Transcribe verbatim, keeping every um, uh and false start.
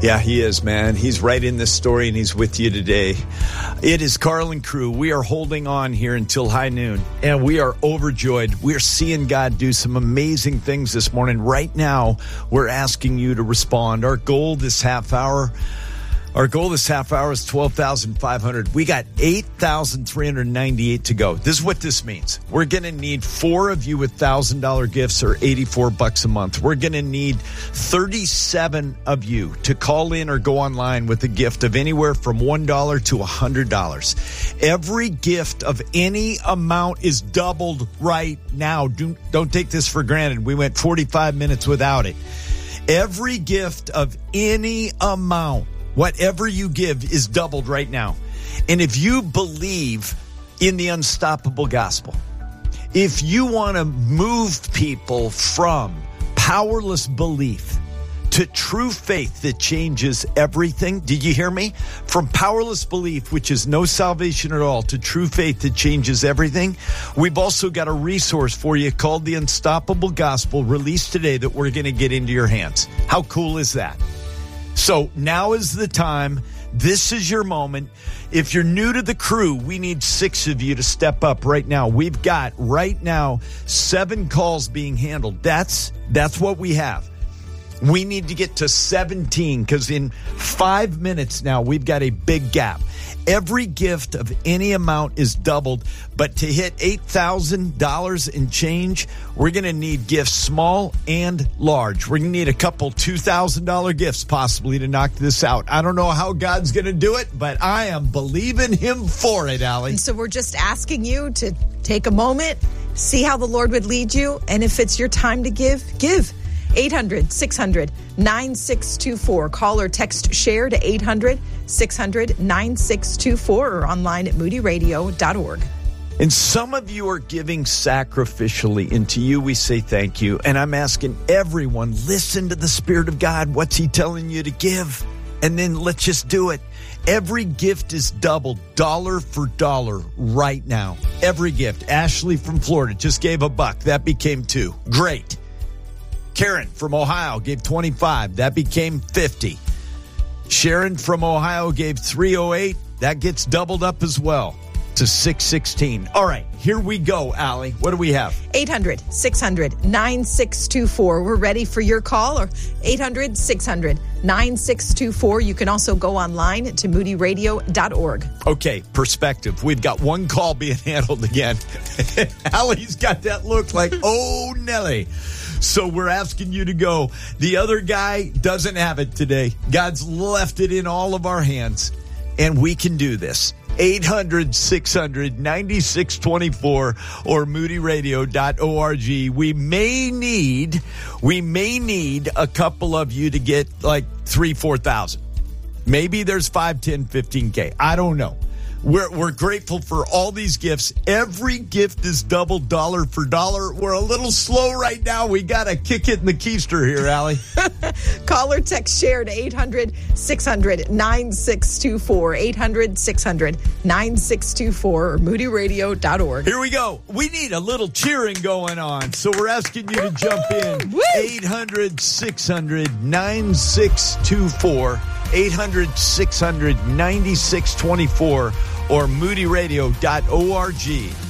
Yeah, he is, man. He's right in this story, and he's with you today. It is Carl and crew. We are holding on here until high noon, and we are overjoyed. We're seeing God do some amazing things this morning. Right now, we're asking you to respond. Our goal this half hour... Our goal this half hour is twelve thousand five hundred. We got eight thousand three hundred ninety-eight to go. This is what this means. We're going to need four of you with one thousand dollars gifts or eighty-four bucks a month. We're going to need thirty-seven of you to call in or go online with a gift of anywhere from one dollar to one hundred dollars. Every gift of any amount is doubled right now. Do, don't take this for granted. We went forty-five minutes without it. Every gift of any amount, whatever you give, is doubled right now. And if you believe in the unstoppable gospel, if you want to move people from powerless belief to true faith that changes everything, did you hear me? From powerless belief, which is no salvation at all, to true faith that changes everything, we've also got a resource for you called the Unstoppable Gospel, released today, that we're going to get into your hands. How cool is that? So now is the time. This is your moment. If you're new to the crew, we need six of you to step up right now. We've got right now seven calls being handled. That's that's what we have. We need to get to seventeen because in five minutes now, we've got a big gap. Every gift of any amount is doubled, but to hit eight thousand dollars in change, we're going to need gifts small and large. We're going to need a couple two thousand dollars gifts possibly to knock this out. I don't know how God's going to do it, but I am believing him for it, Allie. And so we're just asking you to take a moment, see how the Lord would lead you, and if it's your time to give, give. eight hundred, six hundred, nine six two four. Call or text SHARE to eight hundred, six hundred, nine six two four or online at moody radio dot org. And some of you are giving sacrificially, and to you we say thank you. And I'm asking everyone, listen to the Spirit of God. What's he telling you to give? And then let's just do it. Every gift is doubled, dollar for dollar, right now. Every gift. Ashley from Florida just gave a buck. That became two. Great. Karen from Ohio gave twenty-five. That became fifty. Sharon from Ohio gave three oh eight. That gets doubled up as well to six sixteen. All right, here we go, Allie. What do we have? eight hundred, six hundred, nine six two four. We're ready for your call, or eight hundred, six hundred, nine six two four. You can also go online to moody radio dot org. Okay, perspective. We've got one call being handled again. Allie's got that look like, oh, Nelly. So we're asking you to go. The other guy doesn't have it today. God's left it in all of our hands, and we can do this. eight hundred, six hundred, nine six two four or moody radio dot org. We may need, we may need a couple of you to get like three, four thousand. Maybe there's five, ten, fifteen K. I don't know. We're we're grateful for all these gifts. Every gift is double, dollar for dollar. We're a little slow right now. We got to kick it in the keister here, Allie. Call or text SHARE to eight hundred, six hundred, nine six two four. eight hundred, six hundred, nine six two four or moody radio dot org. Here we go. We need a little cheering going on, so we're asking you to jump in. Woo! eight hundred, six hundred, nine six two four. eight hundred, six hundred, nine six two four or moody radio dot org.